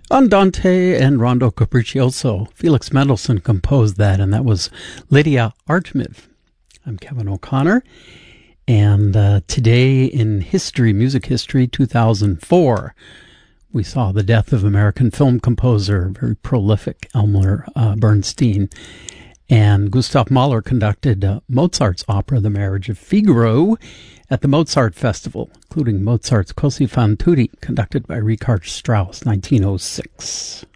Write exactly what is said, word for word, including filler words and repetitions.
Andante and Rondo Capriccioso. Felix Mendelssohn composed that, and that was Lydia Artemis. I'm Kevin O'Connor, and uh, today in history, music history, two thousand four, we saw the death of American film composer, very prolific Elmer uh, Bernstein. And Gustav Mahler conducted uh, Mozart's opera, The Marriage of Figaro, at the Mozart Festival, including Mozart's Così fan tutte, conducted by Richard Strauss, nineteen oh six.